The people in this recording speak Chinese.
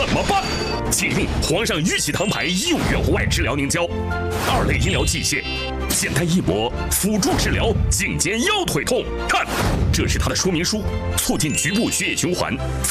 怎么办？启用皇上玉玺堂牌医用院户外治疗凝胶，2类医疗器械，简单一抹，辅助治疗颈肩腰腿痛。看，这是它的说明书，促进局部血液循环。